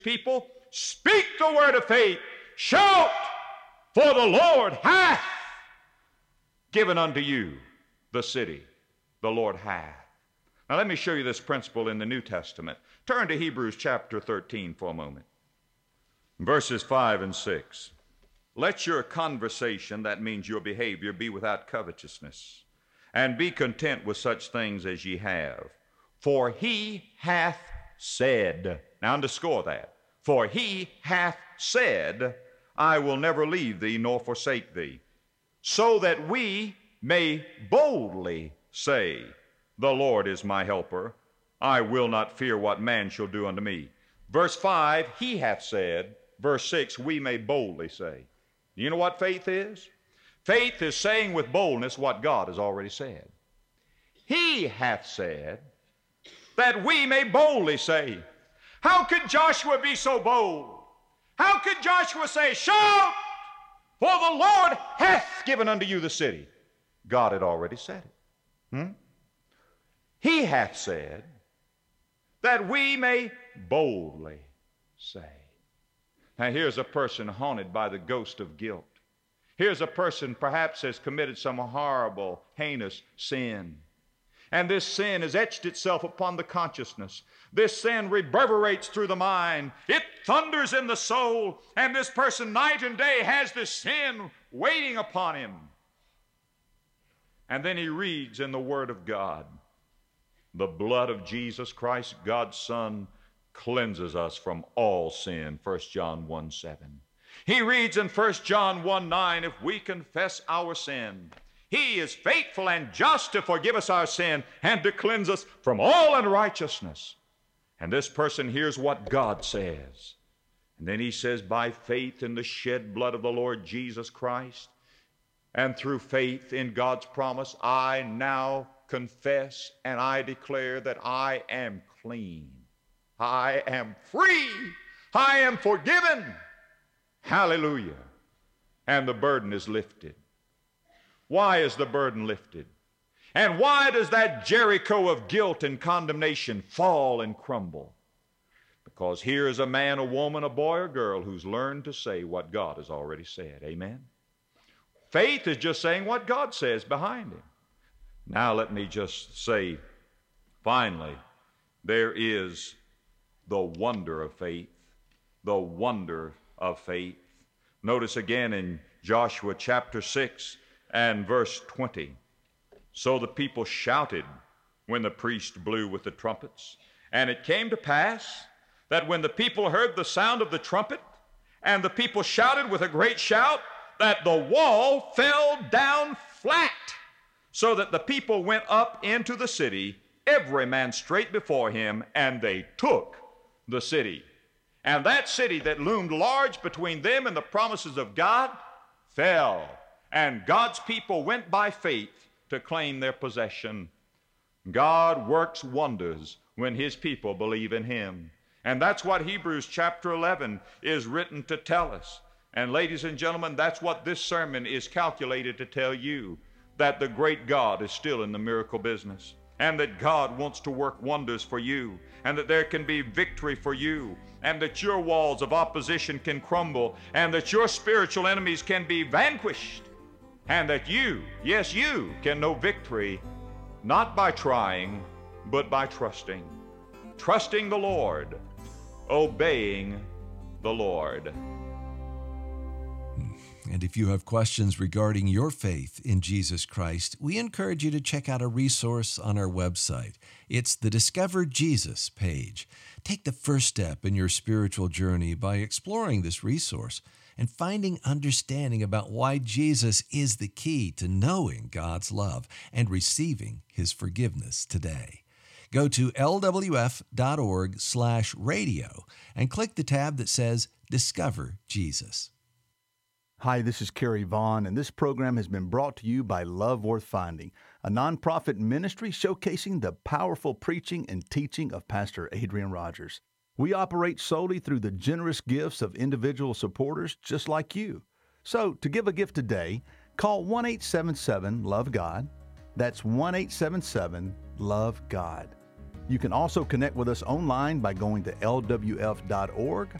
people, speak the word of faith. Shout, for the Lord hath given unto you the city. The Lord hath. Now let me show you this principle in the New Testament. Turn to Hebrews chapter 13 for a moment. Verses 5 and 6. Let your conversation, that means your behavior, be without covetousness, and be content with such things as ye have. For he hath said, now underscore that, for he hath said, I will never leave thee nor forsake thee, so that we may boldly say, the Lord is my helper. I will not fear what man shall do unto me. Verse 5, he hath said. Verse 6, we may boldly say. You know what faith is? Faith is saying with boldness what God has already said. He hath said that we may boldly say. How could Joshua be so bold? How could Joshua say, shout, for the Lord hath given unto you the city? God had already said it. He hath said that we may boldly say. Now here's a person haunted by the ghost of guilt. Here's a person perhaps has committed some horrible, heinous sin. And this sin has etched itself upon the consciousness. This sin reverberates through the mind. It thunders in the soul. And this person night and day has this sin waiting upon him. And then he reads in the Word of God, the blood of Jesus Christ, God's Son, cleanses us from all sin, 1 John 1:7. He reads in 1 John 1:9, if we confess our sin, He is faithful and just to forgive us our sin and to cleanse us from all unrighteousness. And this person hears what God says. And then he says, by faith in the shed blood of the Lord Jesus Christ, and through faith in God's promise, I now confess and I declare that I am clean. I am free. I am forgiven. Hallelujah. And the burden is lifted. Why is the burden lifted? And why does that Jericho of guilt and condemnation fall and crumble? Because here is a man, a woman, a boy, or girl who's learned to say what God has already said. Amen? Faith is just saying what God says behind him. Now let me just say, finally, there is the wonder of faith. The wonder of faith. Notice again in Joshua chapter 6 and verse 20. So the people shouted when the priest blew with the trumpets. And it came to pass that when the people heard the sound of the trumpet, and the people shouted with a great shout, that the wall fell down flat, so that the people went up into the city, every man straight before him, and they took the city. And that city that loomed large between them and the promises of God fell. And God's people went by faith to claim their possession. God works wonders when His people believe in Him. And that's what Hebrews chapter 11 is written to tell us. And ladies and gentlemen, that's what this sermon is calculated to tell you, that the great God is still in the miracle business, and that God wants to work wonders for you, and that there can be victory for you, and that your walls of opposition can crumble, and that your spiritual enemies can be vanquished, and that you, yes, you can know victory not by trying, but by trusting. Trusting the Lord, obeying the Lord. And if you have questions regarding your faith in Jesus Christ, we encourage you to check out a resource on our website. It's the Discover Jesus page. Take the first step in your spiritual journey by exploring this resource and finding understanding about why Jesus is the key to knowing God's love and receiving His forgiveness today. Go to lwf.org/radio and click the tab that says Discover Jesus. Hi, this is Kerry Vaughn, and this program has been brought to you by Love Worth Finding, a nonprofit ministry showcasing the powerful preaching and teaching of Pastor Adrian Rogers. We operate solely through the generous gifts of individual supporters just like you. So, to give a gift today, call 1-877-LOVE-GOD. That's 1-877-LOVE-GOD. You can also connect with us online by going to lwf.org